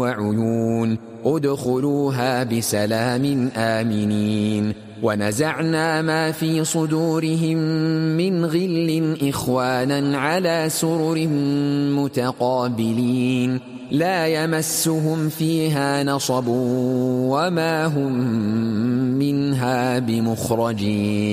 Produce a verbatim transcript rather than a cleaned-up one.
وعيون ادخلوها بسلام آمنين ونزعنا ما في صدورهم من غل إخوانا على سرر متقابلين لا يمسهم فيها نصب وما هم منها بمخرجين